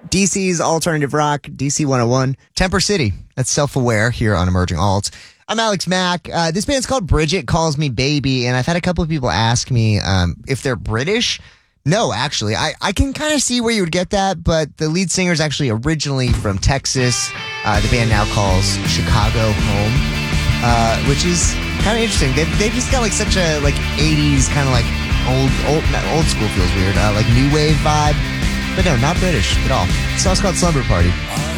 DC's alternative rock, DC 101. Temper City, that's Self-Aware here on Emerging Alts. I'm Alex Mack. This band's called Bridget Calls Me Baby, and I've had a couple of people ask me if they're British. No, actually. I can kind of see where you would get that, but the lead singer is actually originally from Texas. The band now calls Chicago home, which is kind of interesting. They've just got like such a like 80s kind of like old school feels weird, like new wave vibe. But no, not British at all. The song's called Slumber Party.